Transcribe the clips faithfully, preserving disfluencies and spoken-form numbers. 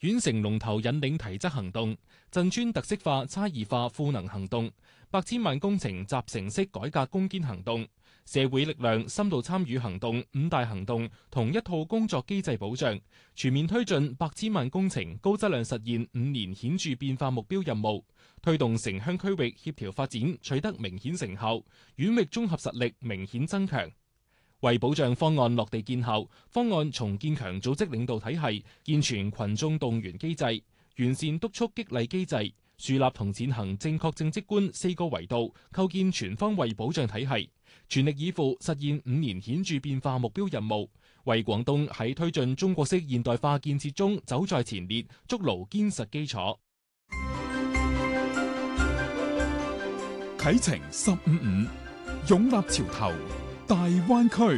縣城龍頭引領提質行動、鎮村特色化差異化賦能行動、百千萬工程集成式改革攻堅行動、社會力量深度參與行動五大行動同一套工作機制保障，全面推進百千萬工程高質量實現五年顯著變化目標任務，推動城鄉區域協調發展取得明顯成效，縣域綜合實力明顯增強。為保障方案落地見效，方案重建強組織領導體系，健全群眾動員機制，完善督促激勵機制，樹立同踐行正確正職觀四個維度，構建全方位保障體系，全力以赴實現五年顯著變化目標任務，為廣東喺推進中國式現代化建設中走在前列築牢堅實基礎。 啟程十五五，勇立潮頭，大灣區。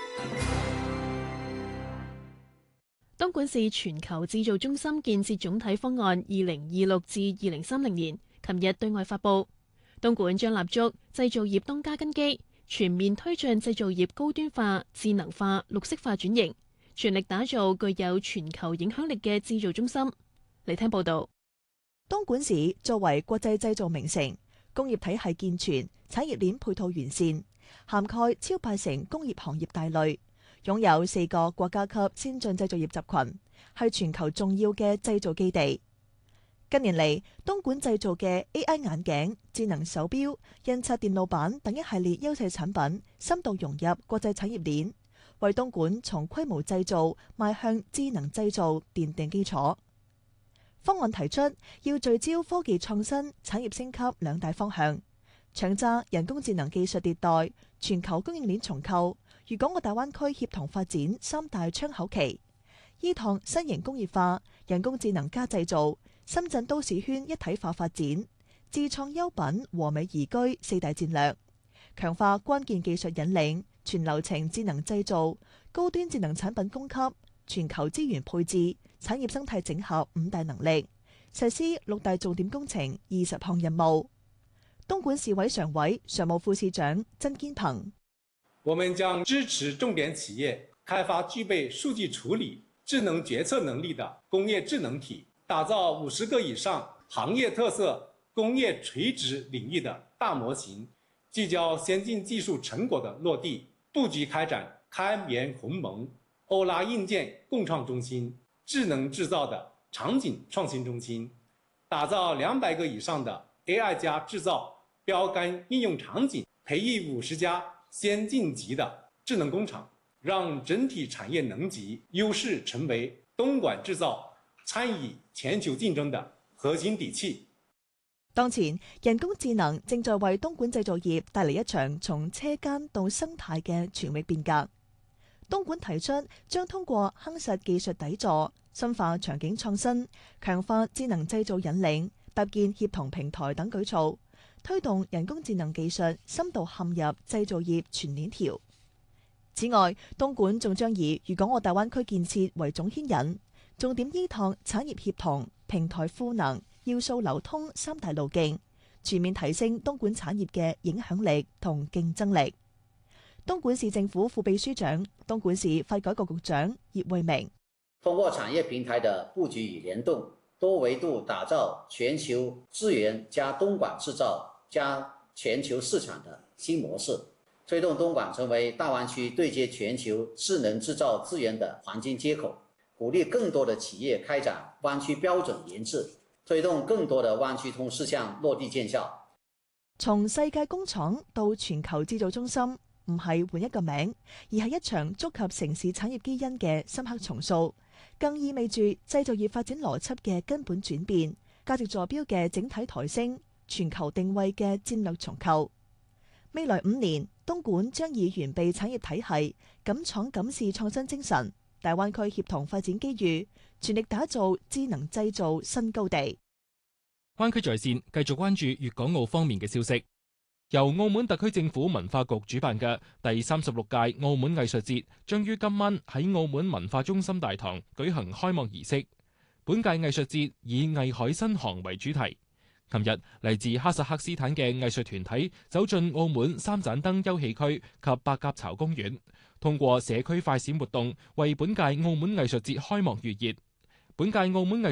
東莞市全球製造中心建設總體方案二零二六至二零三零年，琴日對外發布。東莞將立足製造業當家根基，全面推進製造業高端化、智能化、綠色化轉型，全力打造具有全球影響力嘅製造中心。嚟聽報道。 東莞市作為國際製造名城，工業體系健全，產業鏈配套完善，涵蓋超八成工業行業大類，擁有四個國家級先進製造業集群，係全球重要嘅製造基地。近年嚟，東莞製造嘅 A I 眼鏡、智能手錶、印刷電路板等一系列優勢產品，深度融入國際產業鏈，為東莞從規模製造邁向智能製造奠定基礎。方案提出要聚焦科技創新、產業升級兩大方向，搶揸人工智能技術迭代、全球供應鏈重構、粵港澳大灣區協同發展三大窗口期，依託新型工業化、人工智能加製造、深圳都市圈一體化發展、智創優品和美宜居四大戰略，強化關鍵技術引領、全流程智能製造、高端智能產品供給、全球資源配置、產業生態整合五大能力，實施六大重點工程二十項任務。東莞市委常委、常務副市長曾堅鵬： 我們將支持重點企業開發具備數據處理、智能決策能力的工業智能體，打造五十個以上行業特色工業垂直領域的大模型，聚焦先進技術成果的落地，布局開展開源鴻蒙、歐拉硬件共創中心、智能製造的場景創新中心，打造兩百個以上的 A I 加製造標杆應用場景，培育五十家先進級的智能工廠，讓整體產業能級優勢成為東莞製造參與全球競爭的核心底氣。 當前，人工智能正在為東莞製造業帶嚟一場從車間到生態嘅全域變革。東莞提出將通過夯實技術底座、深化場景創新、強化智能製造引領、搭建協同平台等舉措，推動人工智能技術深度嵌入製造業全鏈條。此外，東莞仲將以粵港澳大灣區建設為總牽引，重點依託產業協同、平台賦能、要素流通三大路徑，全面提升東莞產業嘅影響力同競爭力。東莞市政府副秘書長、東莞市發改局局長葉慧明： 通過產業平台的布局與聯動，多維度打造全球資源加東莞製造加全球市場的新模式，推動東莞成為大灣區對接全球智能製造資源的黃金接口，鼓勵更多的企業開展灣區標準研製，推動更多的灣區通事項落地見效。 從世界工廠到全球製造中心，唔係換一個名，而係一場觸及城市產業基因嘅深刻重塑，更意味住製造業發展邏輯嘅根本轉變，價值坐標嘅整體抬升，全球定位嘅戰略重構。未來五年，東莞將以完備產業體系、敢闖敢試創新精神、大灣區協同發展機遇，全力打造智能製造新高地。 灣區在線繼續關注粵港澳方面嘅消息。由澳門特區政府文化局主辦嘅第三十六屆澳門藝術節將於今晚喺澳門文化中心大堂舉行開幕儀式。本屆藝術節以藝海新航為主題。琴日嚟自哈薩克斯坦嘅藝術團體走進澳門三盞燈休憩區及白鴿巢公園，通過社區快閃活動為本屆澳門藝術節開幕預熱。本屆澳門藝